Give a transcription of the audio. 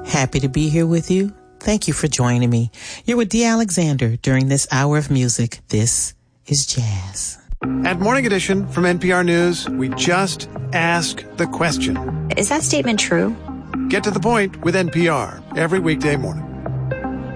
Happy to be here with you. Thank you for joining me. You're with Dee Alexander during this hour of music. This is Jazz. At Morning Edition from NPR News, we just ask the question. Is that statement true? Get to the point with NPR every weekday morning.